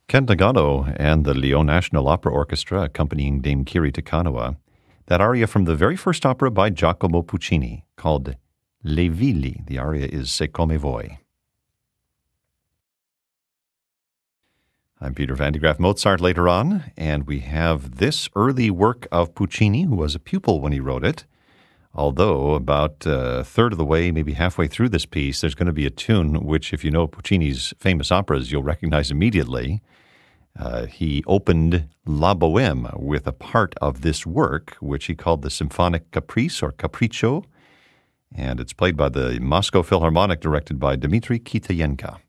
Ken Nagano and the Lyon National Opera Orchestra accompanying Dame Kiri Te Kanawa. That aria from the very first opera by Giacomo Puccini called Le Villi. The aria is Se Come Voi. I'm Peter Van de Graaff Mozart later on, and we have this early work of Puccini, who was a pupil when he wrote it. Although about a third of the way, maybe halfway through this piece, there's going to be a tune which, if you know Puccini's famous operas, you'll recognize immediately. He opened La Bohème with a part of this work, which he called the Symphonic Caprice or Capriccio, and it's played by the Moscow Philharmonic, directed by Dmitri Kitayenko.